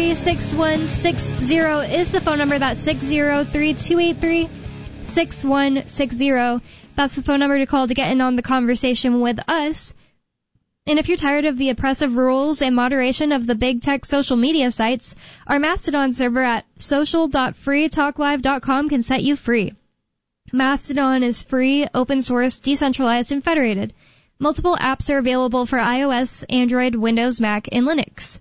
603-283-6160 is the phone number. That's 603-283-6160. That's the phone number to call to get in on the conversation with us. And if you're tired of the oppressive rules and moderation of the big tech social media sites, our Mastodon server at social.freetalklive.com can set you free. Mastodon is free, open source, decentralized, and federated. Multiple apps are available for iOS, Android, Windows, Mac, and Linux.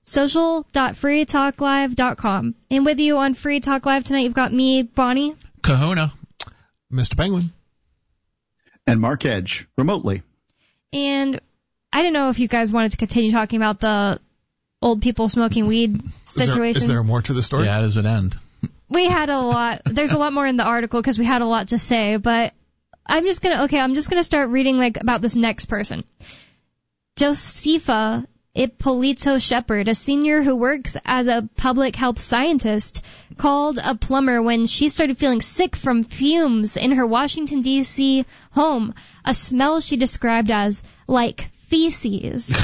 Social.freetalklive.com. And with you on Free Talk Live tonight, you've got me, Bonnie. Kahuna. Mr. Penguin. And Mark Edge, remotely. And I didn't know if you guys wanted to continue talking about the old people smoking weed situation. Is there more to the story? Yeah, how does it end? We had a lot. There's a lot more in the article because we had a lot to say, but I'm just gonna start reading about this next person. Josefa Ippolito Shepard, a senior who works as a public health scientist, called a plumber when she started feeling sick from fumes in her Washington, D.C. home, a smell she described as like feces.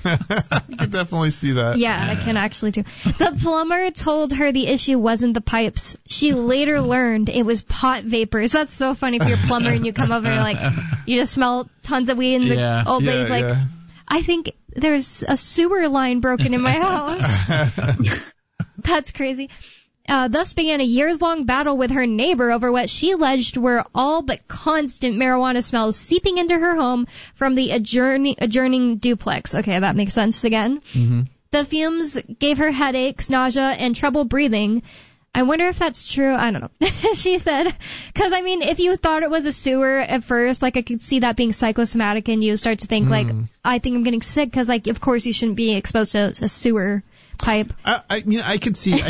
I can definitely see that. Yeah, I can actually too. The plumber told her the issue wasn't the pipes. She later learned it was pot vapors. That's so funny if you're a plumber and you come over and you just smell tons of weed in the old days. I think there's a sewer line broken in my house. That's crazy. Thus began a years-long battle with her neighbor over what she alleged were all but constant marijuana smells seeping into her home from the adjoining duplex. Okay, that makes sense again. Mm-hmm. The fumes gave her headaches, nausea, and trouble breathing. I wonder if that's true. I don't know. She said, because, if you thought it was a sewer at first, I could see that being psychosomatic and you start to think, I think I'm getting sick because, of course you shouldn't be exposed to a sewer pipe. I could see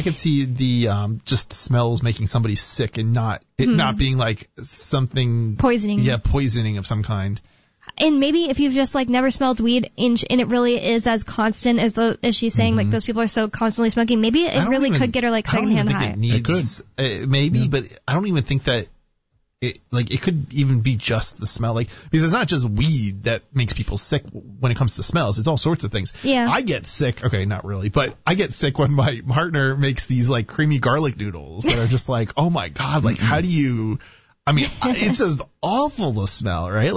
the just smells making somebody sick and not being something poisoning. Yeah, poisoning of some kind. And maybe if you've just never smelled weed and it really is as constant as she's saying, those people are so constantly smoking, maybe it really could get her secondhand high. It could. Maybe, but I don't even think that it could even be just the smell, because it's not just weed that makes people sick when it comes to smells. It's all sorts of things. Yeah. I get sick. Okay, not really, but I get sick when my partner makes these creamy garlic noodles that are just oh my God, how do you? It's just awful to smell, right?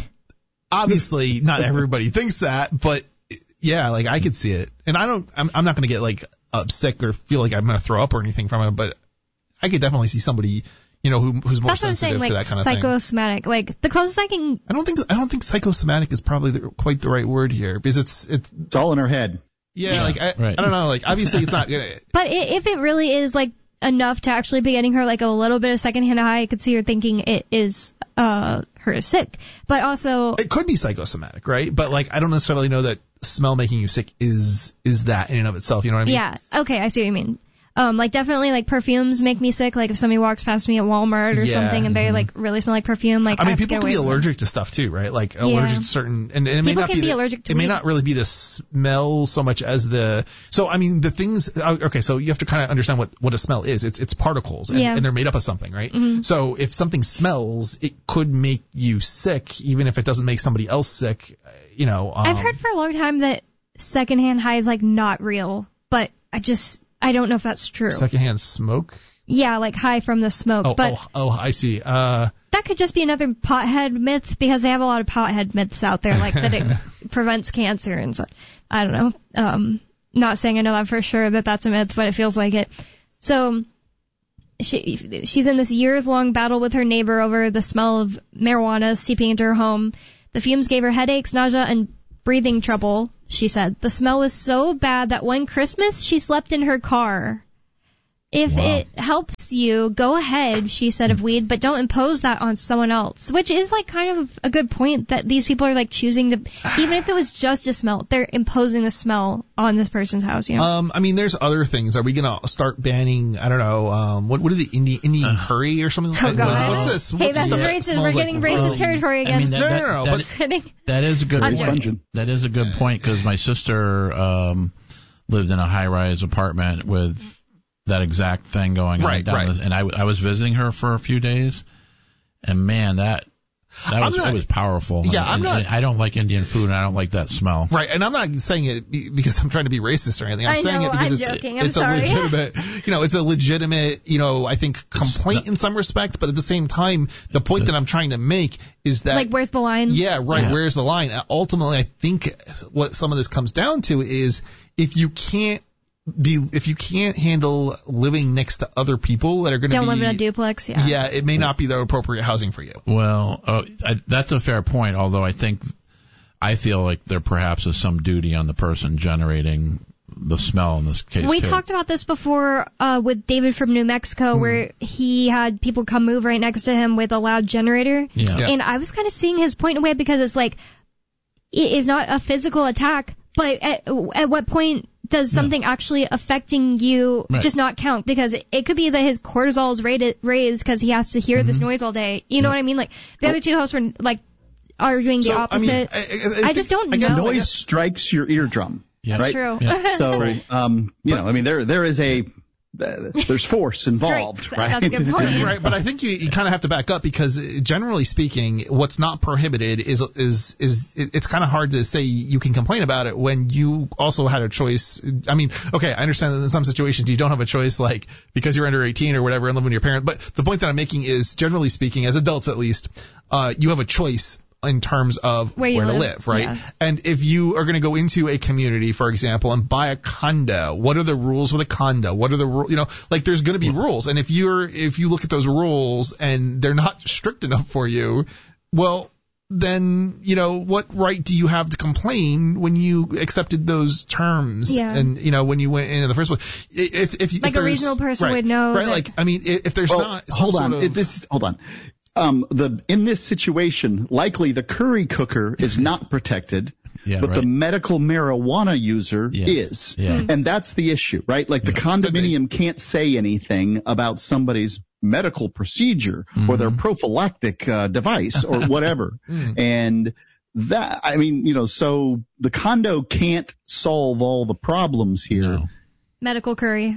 Obviously, not everybody thinks that, but yeah, I could see it, and I'm not gonna get sick or feel like I'm gonna throw up or anything from it, but I could definitely see somebody, who's more sensitive to that kind of thing. Psychosomatic, the closest I can. I don't think psychosomatic is probably quite the right word here, because it's all in her head. Yeah, I don't know, obviously it's not. But if it really is enough to actually be getting her a little bit of secondhand high, I could see her thinking it is her sick. But also it could be psychosomatic, right? But I don't necessarily know that smell making you sick is that in and of itself. You know what I mean? Yeah. Okay, I see what you mean. Definitely perfumes make me sick. If somebody walks past me at Walmart or something and they really smell like perfume, people can be allergic to stuff too, right? Allergic to certain, and it may not be allergic to it may not really be the smell so much as the the things. Okay, so you have to kind of understand what a smell is. It's particles and they're made up of something, right? Mm-hmm. So if something smells, it could make you sick, even if it doesn't make somebody else sick. I've heard for a long time that secondhand high is not real, but I don't know if that's true. Secondhand smoke? Yeah, high from the smoke. I see. That could just be another pothead myth, because they have a lot of pothead myths out there, that it prevents cancer and so. I don't know. Not saying I know that for sure that that's a myth, but it feels like it. So she's in this years-long battle with her neighbor over the smell of marijuana seeping into her home. The fumes gave her headaches, nausea, and breathing trouble, she said. The smell was so bad that one Christmas she slept in her car. If it helps you, go ahead, she said of weed, but don't impose that on someone else. Which is kind of a good point, that these people are choosing to, even if it was just a smell, they're imposing the smell on this person's house. There's other things. Are we gonna start banning? I don't know. What are the Indian curry or something? Oh God. What's this? Hey, that's racist. We're getting racist territory again. No. That is a good point. That is a good point, because my sister lived in a high-rise apartment with that exact thing going on. And I was visiting her for a few days, and man, that It was powerful. Yeah, I don't like Indian food, and I don't like that smell. Right, and I'm not saying it because I'm trying to be racist or anything. I'm saying it because it's a legitimate, it's a legitimate, I think complaint in some respect. But at the same time, the point that I'm trying to make is that, like, where's the line? Yeah, right. Yeah. Where's the line? Ultimately, I think what some of this comes down to is if you can't handle living next to other people that are going to don't live in a duplex, yeah, it may not be the appropriate housing for you. Well, that's a fair point, although I feel like there perhaps is some duty on the person generating the smell in this case. We talked about this before with David from New Mexico, where he had people come move right next to him with a loud generator. Yeah. And I was kind of seeing his point in a way, because it's like, it is not a physical attack, but at what point does something actually affecting you just not count? Because it could be that his cortisol is raised because he has to hear this noise all day. You know what I mean? Like, the other two hosts were like arguing the opposite. I just don't know. Noise strikes your eardrum. Yeah, that's true. Yeah. So, there is there's force involved, right? That's a good point. Right, but I think you kind of have to back up, because generally speaking, what's not prohibited is it's kind of hard to say you can complain about it when you also had a choice. I mean, okay, I understand that in some situations you don't have a choice, like because you're under 18 or whatever and living with your parent. But the point that I'm making is, generally speaking, as adults at least, you have a choice in terms of where to live, right? Yeah. And if you are going to go into a community, for example, and buy a condo, what are the rules with a condo? What are the rules? There's going to be rules. And if you look at those rules and they're not strict enough for you, well, then, what right do you have to complain when you accepted those terms? Yeah. And, when you went in the first place, if a reasonable person would know. Right. Like, I mean, if there's not, hold on. In this situation, likely the curry cooker is not protected, but the medical marijuana user is. Yeah. And that's the issue, right? Like, the condominium can't say anything about somebody's medical procedure or their prophylactic device or whatever. And that, so the condo can't solve all the problems here. No. Medical curry.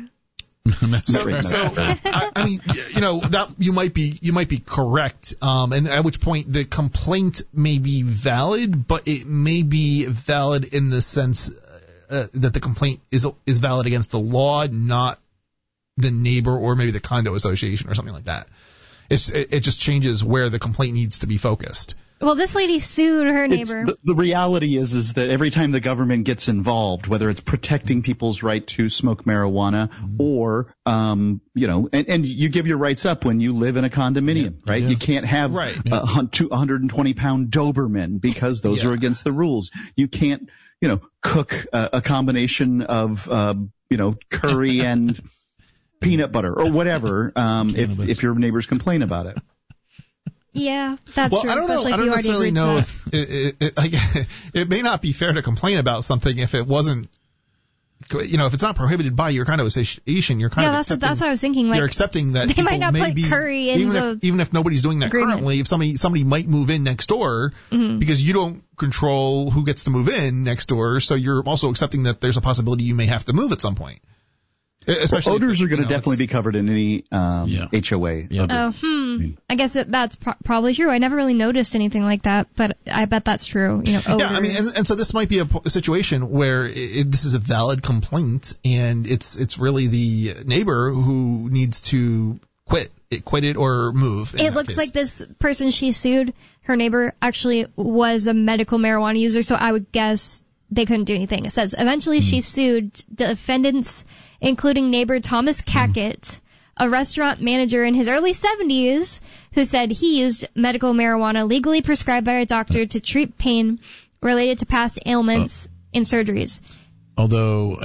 That you might be correct, and at which point the complaint may be valid, but it may be valid in the sense that the complaint is valid against the law, not the neighbor or maybe the condo association or something like that. It just changes where the complaint needs to be focused. Well, this lady sued her neighbor. The reality is that every time the government gets involved, whether it's protecting people's right to smoke marijuana or, and you give your rights up when you live in a condominium, right? Yeah. You can't have 120-pound Doberman because those are against the rules. You can't, cook a combination of, curry and peanut butter or whatever, if your neighbors complain about it. Yeah, that's true. I don't necessarily know if it may not be fair to complain about something if it wasn't, if it's not prohibited by your condo association, you're kind of accepting. That's what I was thinking. Like, you're accepting that they might not put curry in even if nobody's doing that agreement. Currently, if somebody might move in next door because you don't control who gets to move in next door, so you're also accepting that there's a possibility you may have to move at some point. Especially odors are going to definitely be covered in any HOA. Yeah. I guess that's probably true. I never really noticed anything like that, but I bet that's true. Odors. Yeah, I mean, and so this might be a situation where this is a valid complaint, and it's really the neighbor who needs to quit it or move. It looks like this person she sued, her neighbor, actually was a medical marijuana user, so I would guess they couldn't do anything. It says eventually she sued defendants, including neighbor Thomas Cackett, a restaurant manager in his early 70s, who said he used medical marijuana legally prescribed by a doctor to treat pain related to past ailments and surgeries. Although,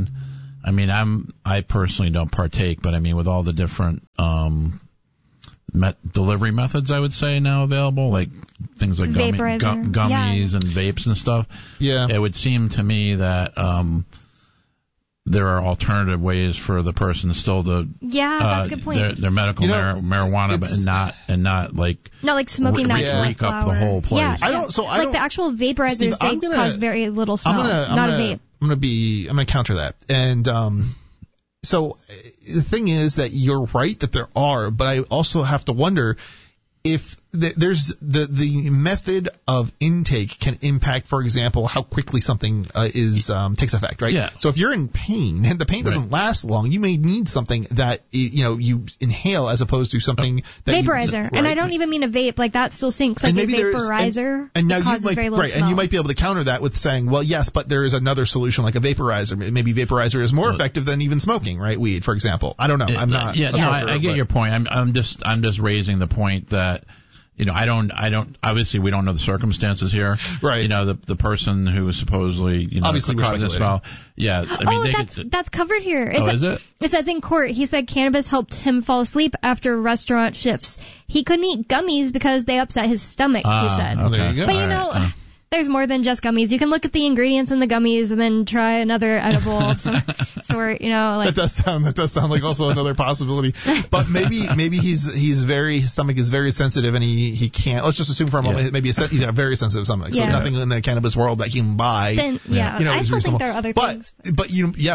I personally don't partake, but with all the different delivery methods, I would say, now available, like things like gummies and vapes and stuff. Yeah, it would seem to me that there are alternative ways for the person still to that's a good point. Their medical marijuana, but not like smoking that reek up the whole place. Yeah, the actual vaporizers, Steve, they cause very little smell. Not a vape. I'm gonna counter that, and so the thing is that you're right that there are, but I also have to wonder if there's the method of intake can impact, for example, how quickly something takes effect, right? Yeah. So if you're in pain and the pain doesn't last long, you may need something that you inhale as opposed to something that vaporizer. Right? And I don't even mean a vape, like that still stinks, like a vaporizer. And now you might smell. and you might be able to counter that with saying, well, yes, but there is another solution like a vaporizer. Maybe vaporizer is more effective than even smoking, right? Weed, for example. I don't know. I'm not. Yeah, no, I get your point. I'm just raising the point that, I don't, obviously we don't know the circumstances here. Right. The person who was supposedly, obviously causing this smell. Yeah. That's covered here. Is it? It says in court, he said cannabis helped him fall asleep after restaurant shifts. He couldn't eat gummies because they upset his stomach, he said. Okay. There you go. But there's more than just gummies. You can look at the ingredients in the gummies and then try another edible of some sort, like. That does sound like also another possibility. But maybe his stomach is very sensitive and he can't, let's just assume for a moment, maybe he's a very sensitive stomach. So nothing in the cannabis world that he can buy. Then, I still think there are other things. But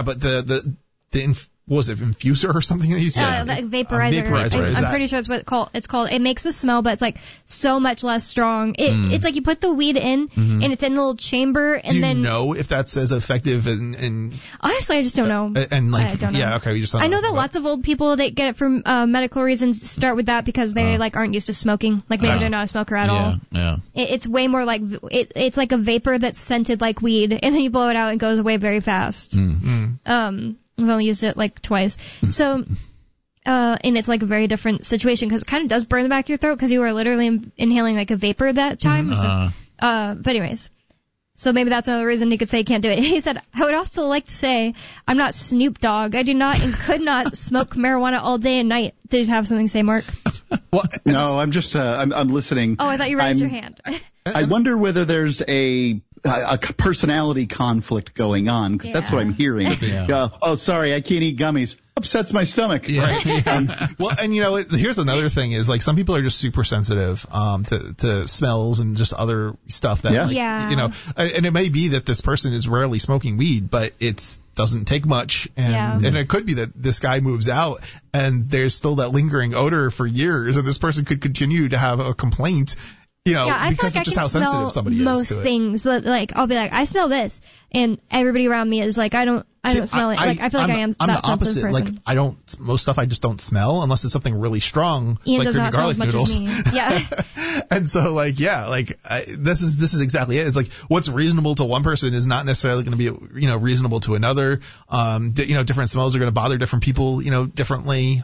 what was it, infuser or something that you said? Vaporizer. I'm pretty sure it's what it's called. It makes the smell, but it's like so much less strong. It's like you put the weed in, and it's in a little chamber, and Do you know if that's as effective and honestly, I just don't know. I don't know. Yeah, okay, I know that lots of old people that get it for medical reasons start with that because they aren't used to smoking. Like maybe they're not a smoker at all. Yeah. It's way more like it's like a vapor that's scented like weed, and then you blow it out and it goes away very fast. I've only used it like twice. So, and it's like a very different situation because it kind of does burn the back of your throat because you were literally inhaling like a vapor that time. But anyways, so maybe that's another reason he could say he can't do it. He said, I would also like to say I'm not Snoop Dogg. I do not and could not smoke marijuana all day and night. Did you have something to say, Mark? No, I'm just, I'm listening. Oh, I thought you raised your hand. I wonder whether there's a personality conflict going on, because that's what I'm hearing. Sorry, I can't eat gummies. Upsets my stomach. Yeah. Well, and here's another thing is like some people are just super sensitive to smells and just other stuff that and it may be that this person is rarely smoking weed, but it doesn't take much, and it could be that this guy moves out and there's still that lingering odor for years, and this person could continue to have a complaint. Because of just how sensitive somebody is to it. Most things that, like, I'll be like, I smell this, and everybody around me is like, I don't smell it. Like, I feel like I am that sensitive person. Like, most stuff I just don't smell unless it's something really strong. Ian like does not smell as much noodles. as me. Yeah. And so, this is exactly it. It's like, what's reasonable to one person is not necessarily going to be, reasonable to another. Different smells are going to bother different people, differently.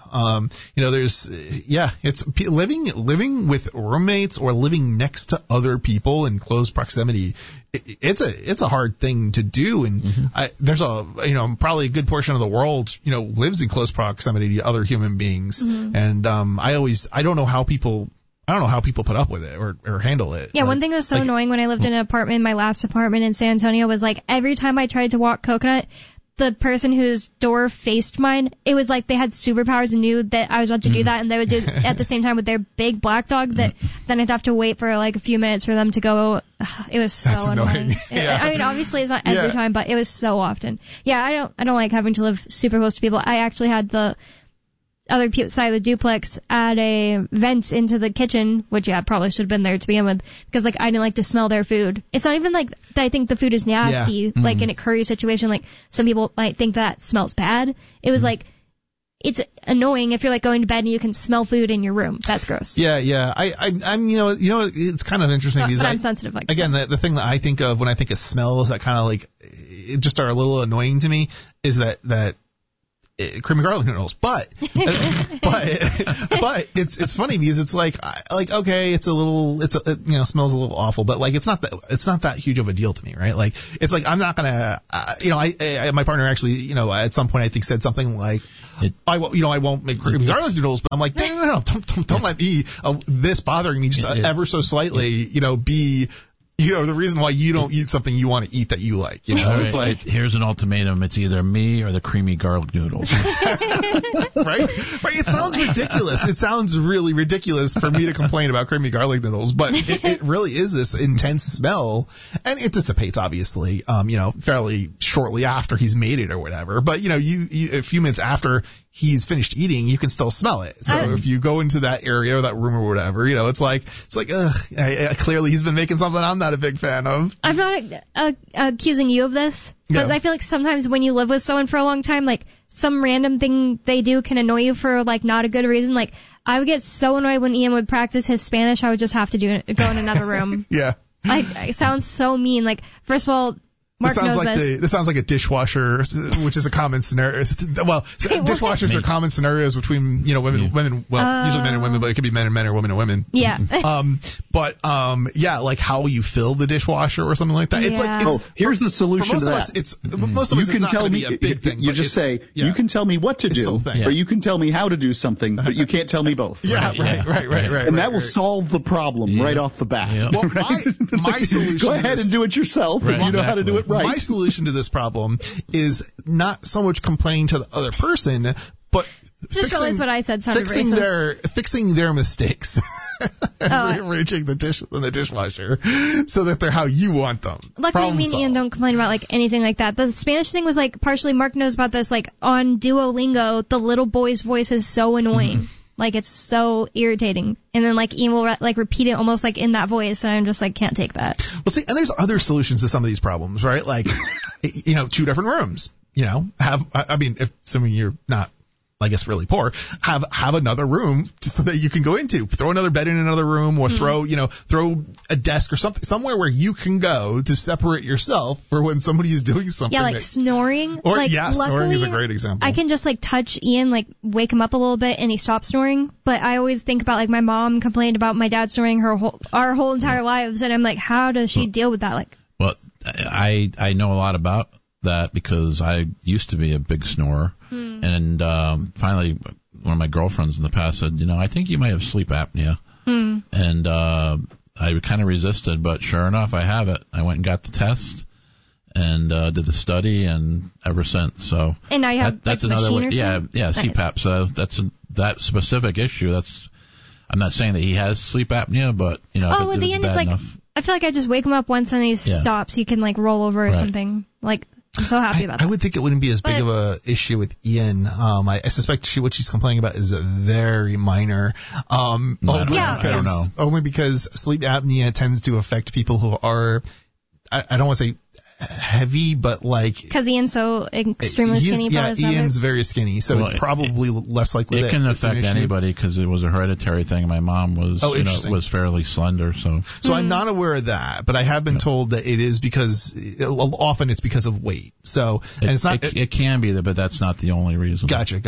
It's living with roommates or living next to other people in close proximity. It's a hard thing to do, and there's probably a good portion of the world lives in close proximity to other human beings, and I don't know how people put up with it or handle it. Yeah, one thing that was so annoying when I lived in an apartment, my last apartment in San Antonio, was like every time I tried to walk Coconut, the person whose door faced mine, it was like they had superpowers and knew that I was about to do that, and they would do it at the same time with their big black dog that then I'd have to wait for like a few minutes for them to go. It was so annoying. I mean, obviously it's not every time, but it was so often. Yeah, I don't like having to live super close to people. I actually had the other side of the duplex add a vent into the kitchen, which probably should have been there to begin with, because like I didn't like to smell their food. It's not even like that I think the food is nasty, like in a curry situation, like some people might think that smells bad. It was like, it's annoying if you're like going to bed and you can smell food in your room. That's gross. Yeah. I'm it's kind of interesting because I'm sensitive. Like again, the thing that I think of when I think of smells that kind of like it just are a little annoying to me is that creamy garlic noodles, but it's funny because it's like okay, it smells a little awful, but like it's not that huge of a deal to me, right? Like it's like I'm not gonna my partner actually at some point I think said something like I won't make creamy garlic noodles, but I'm like no, don't let me this bothering me just ever so slightly be the reason why you don't eat something you want to eat that you like. It's like, here's an ultimatum. It's either me or the creamy garlic noodles. Right? It sounds ridiculous. It sounds really ridiculous for me to complain about creamy garlic noodles, but it really is this intense smell, and it dissipates obviously, fairly shortly after he's made it or whatever. But you a few minutes after he's finished eating, you can still smell it. So if you go into that area or that room or whatever, it's like, ugh, clearly he's been making something I'm not a big fan of. I'm not accusing you of this, because I feel like sometimes when you live with someone for a long time, like some random thing they do can annoy you for like not a good reason. Like I would get so annoyed when Ian would practice his Spanish, I would just have to go in another room. Yeah. It sounds so mean. Like, first of all, Mark knows this. This sounds like a dishwasher, which is a common scenario. Well, dishwashers are common scenarios between, women, usually men and women, but it could be men and men or women and women. Yeah. Like how you fill the dishwasher or something like that. It's like, here's the solution to that. Most of us, it's not going to be a big thing. You just say, you can tell me what to do, or you can tell me how to do something, but you can't tell me both. Right. And that will solve the problem right off the bat. Yeah. Well, my solution. Go ahead and do it yourself if you know how to do it right. My solution to this problem is not so much complaining to the other person, but just realize what I said sounded racist. Fixing their mistakes and rearranging the dish in the dishwasher so that they're how you want them. Luckily, me and Ian don't complain about like anything like that. The Spanish thing was like partially Mark knows about this. Like on Duolingo, the little boy's voice is so annoying. Mm-hmm. Like, it's so irritating. And then, like, Ian will, repeat it almost, like, in that voice, and I'm just, like, can't take that. Well, see, and there's other solutions to some of these problems, right? Like, 2 different rooms, if some of you're not, I guess, really poor, have another room just so that you can go into. Throw another bed in another room, or throw a desk or something, somewhere where you can go to separate yourself for when somebody is doing something. Yeah, like snoring. Snoring is a great example. I can just, touch Ian, wake him up a little bit, and he stops snoring. But I always think about, my mom complained about my dad snoring our whole entire lives, and I'm like, how does she deal with that? Well, I know a lot about that because I used to be a big snorer. And finally, one of my girlfriends in the past said, I think you might have sleep apnea. And I kind of resisted, but sure enough, I have it. I went and got the test and did the study, and ever since. So and now you have that's another way. Yeah, nice. CPAP. So that specific issue. I'm not saying that he has sleep apnea, but if at the end it's enough, I feel like I just wake him up once and he stops. He can roll over or something. I'm so happy about that. I would think it wouldn't be as big of a issue with Ian. I suspect what she's complaining about is very minor. I don't know. Only because sleep apnea tends to affect people who are, I don't want to say heavy, but because Ian's so extremely skinny. Ian's very skinny, so it's probably less likely. It can affect anybody because it was a hereditary thing. My mom was, was fairly slender, so I'm not aware of that, but I have been told that it is because often it's because of weight. So and it's not. It can be, but that's not the only reason. Gotcha.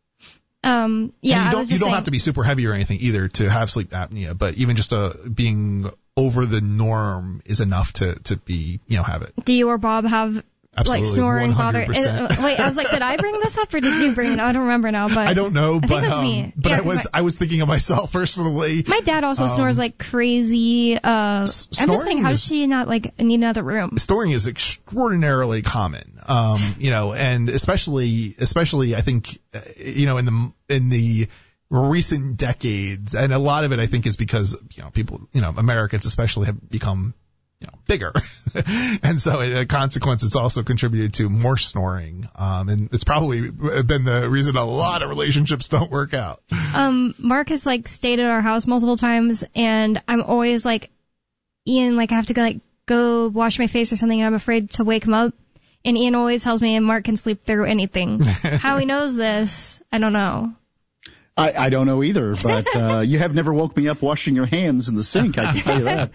And you don't have to be super heavy or anything either to have sleep apnea, but even just being over the norm is enough to be, have it. Do you or Bob have snoring 100%. bother? Wait, I was like, did I bring this up or did you bring it up? I don't remember now, but I don't know, I think that's me. But I was thinking of myself personally. My dad also snores like crazy. I'm just saying, how does she not need another room? Snoring is extraordinarily common. And especially I think, in the recent decades, and a lot of it I think is because people, Americans especially have become bigger, and so in consequence it's also contributed to more snoring, and it's probably been the reason a lot of relationships don't work out. Mark has stayed at our house multiple times, and I'm always Ian, I have to go wash my face or something, and I'm afraid to wake him up, and Ian always tells me Mark can sleep through anything. How he knows this, I don't know. I don't know either, but you have never woke me up washing your hands in the sink, I can tell you that.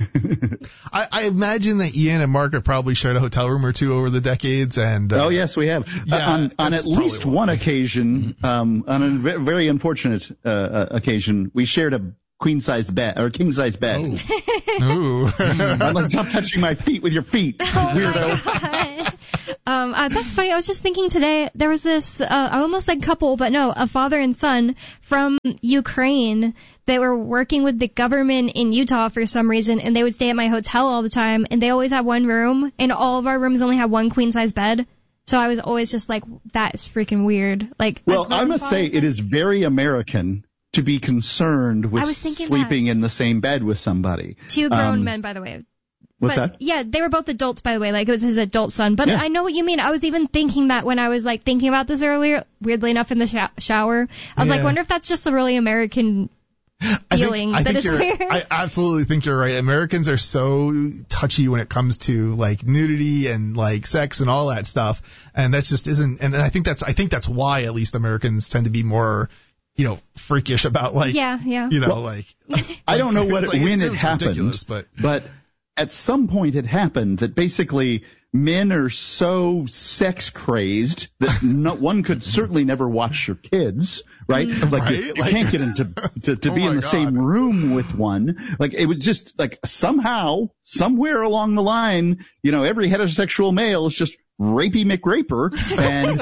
I imagine that Ian and Mark have probably shared a hotel room or two over the decades, and oh yes, we have. Yeah, on at least one occasion, on a very unfortunate occasion, we shared a queen-sized bed or king-sized bed. Ooh. I'm stop touching my feet with your feet, weirdo. That's funny. I was just thinking today, there was this, I almost said couple, but no, a father and son from Ukraine. They were working with the government in Utah for some reason, and they would stay at my hotel all the time, and they always had one room, and all of our rooms only had one queen-size bed. So I was always just like, that is freaking weird. Like, well, I must say it is very American to be concerned with sleeping in the same bed with somebody. 2 grown men, by the way. What's that? Yeah, they were both adults, by the way. Like, it was his adult son. But yeah. I know what you mean. I was even thinking that when I was, like, thinking about this earlier, weirdly enough, in the shower. I was like, wonder if that's just a really American feeling. I absolutely think you're right. Americans are so touchy when it comes to, like, nudity and, like, sex and all that stuff. And that just isn't, and I think that's why at least Americans tend to be more, you know, freakish about, like, you know, like. I don't know when it happened, but at some point it happened that basically men are so sex crazed that one could certainly never watch your kids, right? Like you can't get to be in the same room with one. Like it was just like somehow, somewhere along the line, you know, every heterosexual male is just rapey McRaper, and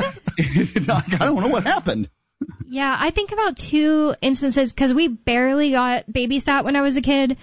I don't know what happened. Yeah, I think about 2 instances because we barely got babysat when I was a kid.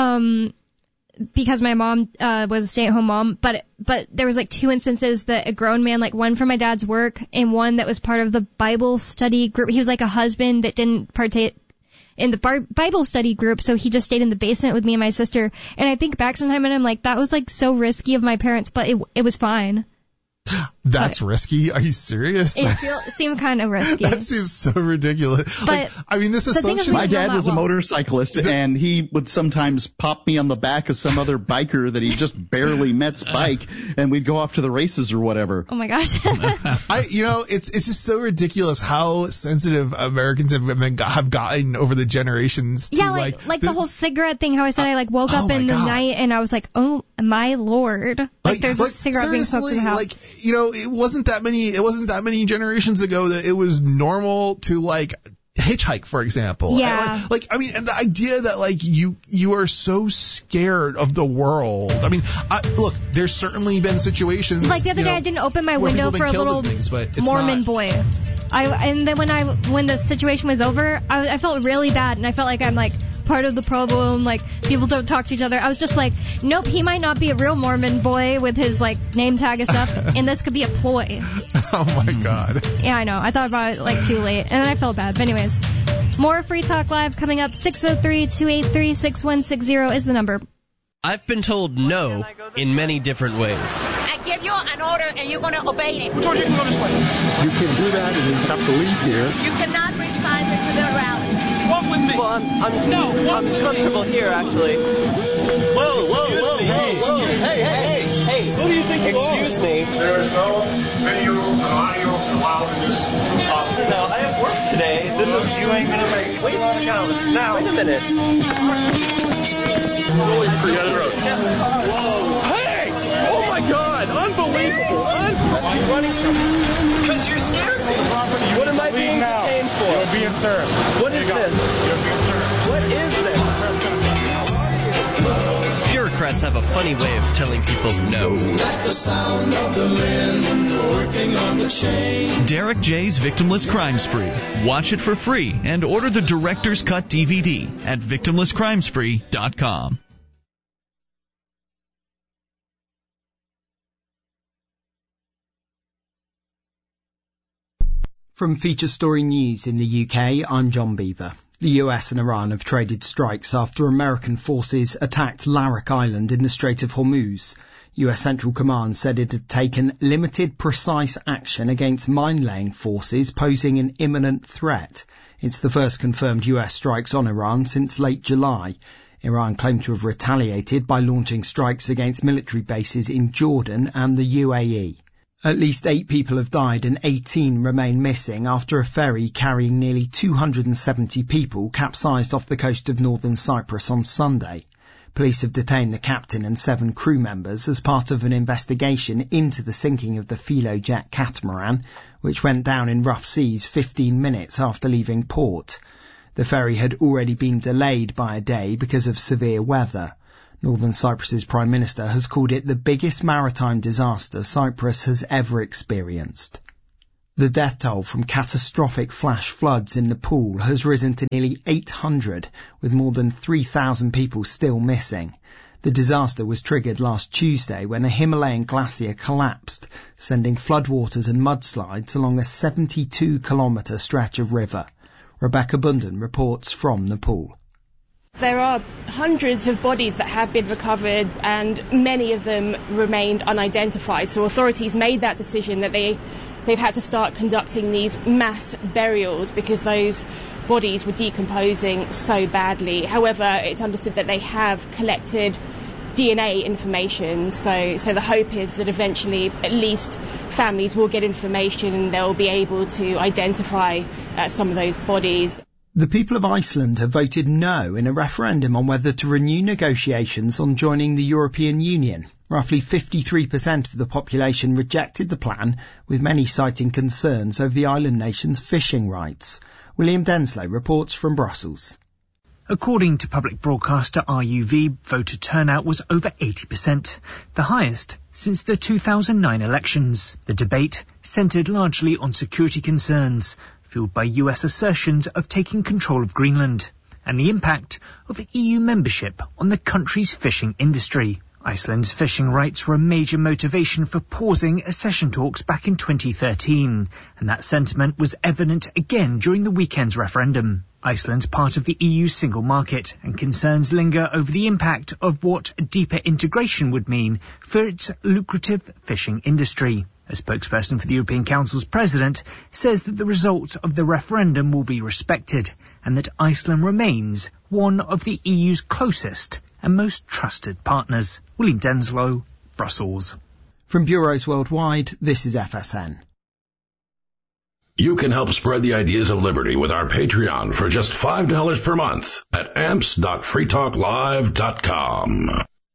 Because my mom was a stay-at-home mom, but there was like 2 instances that a grown man, like one from my dad's work and one that was part of the Bible study group. He was like a husband that didn't partake in the Bible study group, so he just stayed in the basement with me and my sister. And I think back sometime and I'm like, that was like so risky of my parents, but it was fine. That's risky? Are you serious? It seemed kind of risky. That seems so ridiculous. But like, I mean, this assumption. My dad was a motorcyclist, and he would sometimes pop me on the back of some other biker that he just barely met's bike, and we'd go off to the races or whatever. Oh my gosh. It's just so ridiculous how sensitive Americans have gotten over the generations. To, like the whole cigarette thing. How I said I like woke up in the night and I was like, oh my lord, like there's a cigarette being smoked in the house. Like, you know, it wasn't that many generations ago that it was normal to like hitchhike, for example. Yeah. I mean, and the idea that like you are so scared of the world. I mean, look, there's certainly been situations. Like the other day, I didn't open my window for a little Mormon boy. And then when the situation was over, I felt really bad, and I felt like I'm like part of the problem. Like people don't talk to each other. I was just like, nope, he might not be a real Mormon boy with his like name tag and stuff, and this could be a ploy. Oh my god. Yeah, I know. I thought about it like too late, and then I felt bad. But anyways, more Free Talk Live coming up. 603-283-6160 is the number. I've been told no in many different ways. I give you an order and you're going to obey it. Who told you to go this way? You can do that and you have to leave here. You cannot bring Simon to the rally. Walk with me. Well, I'm comfortable here, actually. Whoa. Hey. Who do you think you are? Excuse me. There is no video and audio allowed in this office. No, I have work today. You ain't going to make it. Wait a minute. Hey! Oh my God! Unbelievable! Why are you running from me? Because you're scared me. What am I being detained for? You're being served. What is this? You're being served. What is this? Bureaucrats have a funny way of telling people no. That's the sound of the men working on the chain. Derek J's Victimless Crime Spree. Watch it for free and order the Director's Cut DVD at victimlesscrimespree.com. From Feature Story News in the UK, I'm John Beaver. The US and Iran have traded strikes after American forces attacked Larak Island in the Strait of Hormuz. US Central Command said it had taken limited, precise action against mine-laying forces posing an imminent threat. It's the first confirmed US strikes on Iran since late July. Iran claimed to have retaliated by launching strikes against military bases in Jordan and the UAE. At least 8 people have died and 18 remain missing after a ferry carrying nearly 270 people capsized off the coast of northern Cyprus on Sunday. Police have detained the captain and 7 crew members as part of an investigation into the sinking of the Filojet catamaran, which went down in rough seas 15 minutes after leaving port. The ferry had already been delayed by a day because of severe weather. Northern Cyprus's Prime Minister has called it the biggest maritime disaster Cyprus has ever experienced. The death toll from catastrophic flash floods in Nepal has risen to nearly 800, with more than 3,000 people still missing. The disaster was triggered last Tuesday when a Himalayan glacier collapsed, sending floodwaters and mudslides along a 72-kilometre stretch of river. Rebecca Bunden reports from Nepal. There are hundreds of bodies that have been recovered and many of them remained unidentified. So authorities made that decision that they've had to start conducting these mass burials because those bodies were decomposing so badly. However, it's understood that they have collected DNA information, so the hope is that eventually at least families will get information and they'll be able to identify some of those bodies. The people of Iceland have voted no in a referendum on whether to renew negotiations on joining the European Union. Roughly 53% of the population rejected the plan, with many citing concerns over the island nation's fishing rights. William Denslow reports from Brussels. According to public broadcaster RUV, voter turnout was over 80%, the highest since the 2009 elections. The debate centred largely on security concerns, fueled by US assertions of taking control of Greenland, and the impact of EU membership on the country's fishing industry. Iceland's fishing rights were a major motivation for pausing accession talks back in 2013, and that sentiment was evident again during the weekend's referendum. Iceland's part of the EU single market, and concerns linger over the impact of what deeper integration would mean for its lucrative fishing industry. A spokesperson for the European Council's president says that the result of the referendum will be respected and that Iceland remains one of the EU's closest and most trusted partners. William Denslow, Brussels. From bureaus worldwide, this is FSN. You can help spread the ideas of liberty with our Patreon for just $5 per month at amps.freetalklive.com.